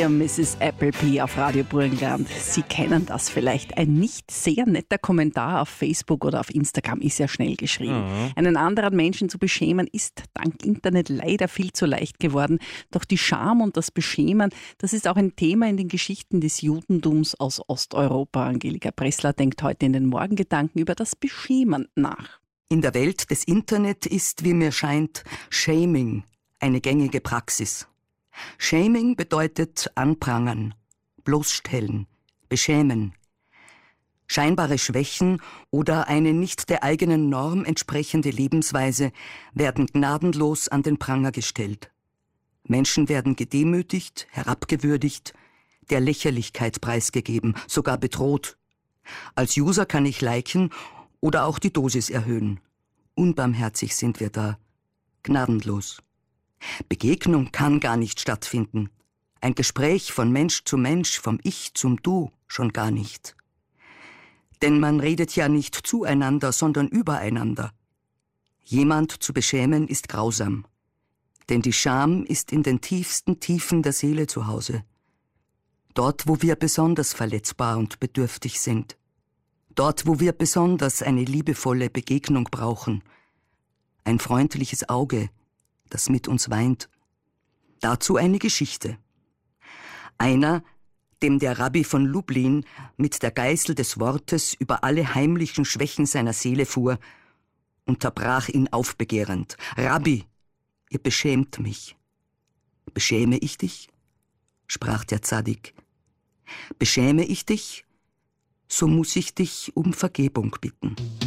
Dear Mrs. Appleby auf Radio Burgenland. Sie kennen das vielleicht. Ein nicht sehr netter Kommentar auf Facebook oder auf Instagram ist ja schnell geschrieben. Einen anderen Menschen zu beschämen ist dank Internet leider viel zu leicht geworden. Doch die Scham und das Beschämen, das ist auch ein Thema in den Geschichten des Judentums aus Osteuropa. Angelika Pressler denkt heute in den Morgengedanken über das Beschämen nach. In der Welt des Internet ist, wie mir scheint, Shaming eine gängige Praxis. Shaming bedeutet anprangern, bloßstellen, beschämen. Scheinbare Schwächen oder eine nicht der eigenen Norm entsprechende Lebensweise werden gnadenlos an den Pranger gestellt. Menschen werden gedemütigt, herabgewürdigt, der Lächerlichkeit preisgegeben, sogar bedroht. Als User kann ich liken oder auch die Dosis erhöhen. Unbarmherzig sind wir da, gnadenlos. Begegnung kann gar nicht stattfinden. Ein Gespräch von Mensch zu Mensch, vom Ich zum Du schon gar nicht. Denn man redet ja nicht zueinander, sondern übereinander. Jemand zu beschämen ist grausam. Denn die Scham ist in den tiefsten Tiefen der Seele zu Hause. Dort, wo wir besonders verletzbar und bedürftig sind. Dort, wo wir besonders eine liebevolle Begegnung brauchen. Ein freundliches Auge, das mit uns weint. Dazu eine Geschichte. Einer, dem der Rabbi von Lublin mit der Geißel des Wortes über alle heimlichen Schwächen seiner Seele fuhr, unterbrach ihn aufbegehrend. »Rabbi, ihr beschämt mich.« »Beschäme ich dich?« sprach der Zadik. »Beschäme ich dich, so muss ich dich um Vergebung bitten.«